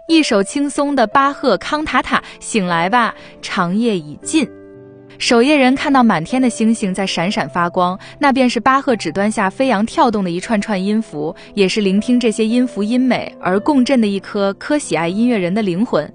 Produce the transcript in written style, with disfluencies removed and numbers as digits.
一手轻松的巴赫康塔塔，醒来吧，长夜已尽。守夜人看到满天的星星在闪闪发光，那便是巴赫指端下飞扬跳动的一串串音符，也是聆听这些音符音美而共振的一颗喜爱音乐人的灵魂。